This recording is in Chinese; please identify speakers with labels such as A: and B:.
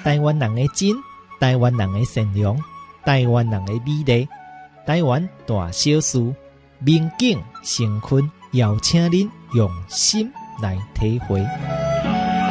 A: 台湾人的真，台湾人的善良，台湾人的美丽，台湾大小事，民警成坤邀请您用心来体会。